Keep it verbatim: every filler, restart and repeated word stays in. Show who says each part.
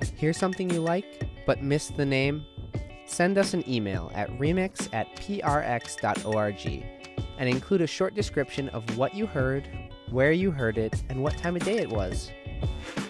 Speaker 1: Hear something you like but missed the name? Send us an email at remix at prx.org and include a short description of what you heard, where you heard it, and what time of day it was.